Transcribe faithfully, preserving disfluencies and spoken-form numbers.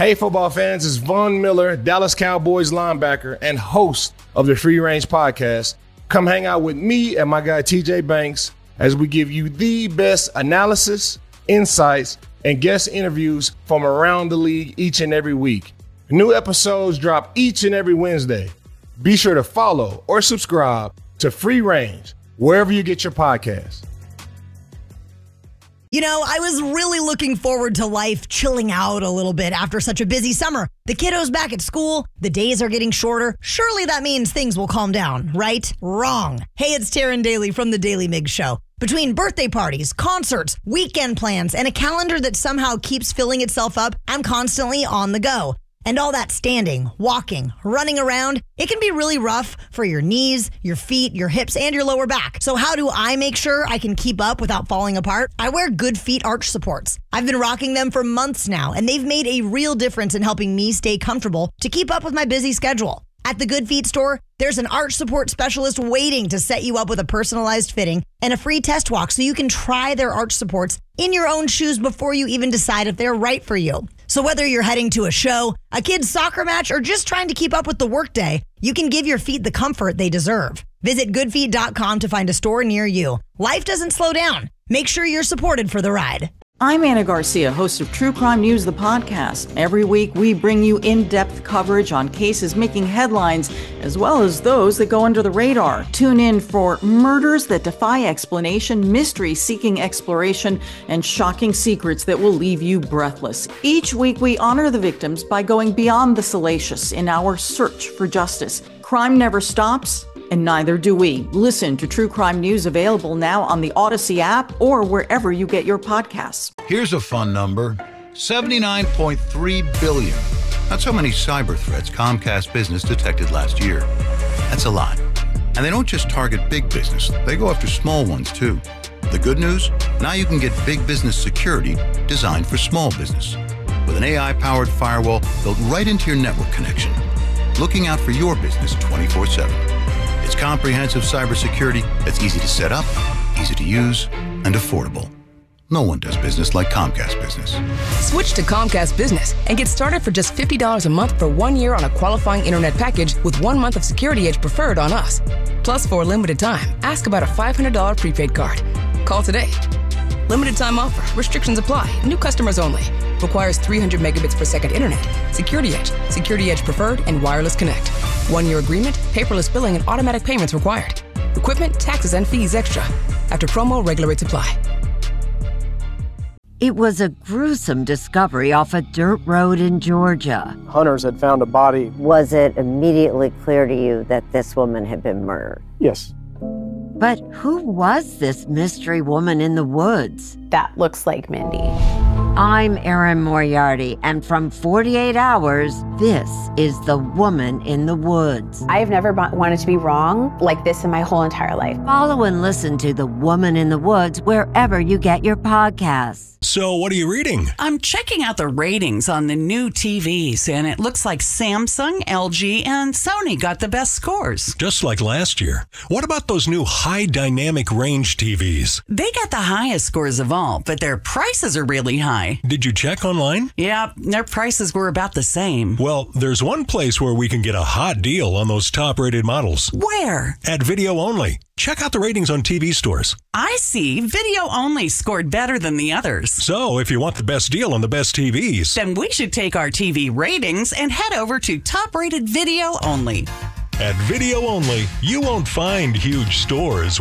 Hey, football fans, it's Von Miller, Dallas Cowboys linebacker and host of the Free Range Podcast. Come hang out with me and my guy T J Banks as we give you the best analysis, insights, and guest interviews from around the league each and every week. New episodes drop each and every Wednesday. Be sure to follow or subscribe to Free Range wherever you get your podcasts. You know, I was really looking forward to life chilling out a little bit after such a busy summer. The kiddos back at school, the days are getting shorter. Surely that means things will calm down, right? Wrong. Hey, it's Taryn Daly from The Daily Migs Show. Between birthday parties, concerts, weekend plans, and a calendar that somehow keeps filling itself up, I'm constantly on the go. And all that standing, walking, running around, it can be really rough for your knees, your feet, your hips, and your lower back. So how do I make sure I can keep up without falling apart? I wear Good Feet arch supports. I've been rocking them for months now, and they've made a real difference in helping me stay comfortable to keep up with my busy schedule. At the Good Feet store, there's an arch support specialist waiting to set you up with a personalized fitting and a free test walk so you can try their arch supports in your own shoes before you even decide if they're right for you. So whether you're heading to a show, a kid's soccer match, or just trying to keep up with the workday, you can give your feet the comfort they deserve. Visit good feet dot com to find a store near you. Life doesn't slow down. Make sure you're supported for the ride. I'm Anna Garcia, host of True Crime News, the podcast. Every week, we bring you in-depth coverage on cases making headlines, as well as those that go under the radar. Tune in for murders that defy explanation, mystery seeking exploration, and shocking secrets that will leave you breathless. Each week, we honor the victims by going beyond the salacious in our search for justice. Crime never stops, and neither do we. Listen to True Crime News, available now on the Odyssey app or wherever you get your podcasts. Here's a fun number, seventy-nine point three billion. That's how many cyber threats Comcast Business detected last year. That's a lot. And they don't just target big business, they go after small ones too. The good news? Now you can get big business security designed for small business. With an A I-powered firewall built right into your network connection. Looking out for your business twenty-four seven. It's comprehensive cybersecurity that's easy to set up, easy to use, and affordable. No one does business like Comcast Business. Switch to Comcast Business and get started for just fifty dollars a month for one year on a qualifying internet package with one month of Security Edge Preferred on us. Plus, for a limited time, ask about a five hundred dollars prepaid card. Call today. Limited time offer. Restrictions apply. New customers only. Requires three hundred megabits per second internet. Security Edge, Security Edge Preferred, and Wireless Connect. One-year agreement, paperless billing, and automatic payments required. Equipment, taxes, and fees extra. After promo, regular rates apply. It was a gruesome discovery off a dirt road in Georgia. Hunters had found a body. Was it immediately clear to you that this woman had been murdered? Yes. But who was this mystery woman in the woods? That looks like Mindy. I'm Erin Moriarty, and from forty-eight hours, this is The Woman in the Woods. I've never wanted to be wrong like this in my whole entire life. Follow and listen to The Woman in the Woods wherever you get your podcasts. So what are you reading? I'm checking out the ratings on the new T Vs, and it looks like Samsung, L G, and Sony got the best scores. Just like last year. What about those new high dynamic range T Vs? They got the highest scores of all, but their prices are really high. Did you check online? Yeah, their prices were about the same. Well, there's one place where we can get a hot deal on those top-rated models. Where? At Video Only. Check out the ratings on T V stores. I see. Video Only scored better than the others. So, if you want the best deal on the best T Vs, then we should take our T V ratings and head over to top-rated Video Only. At Video Only, you won't find huge stores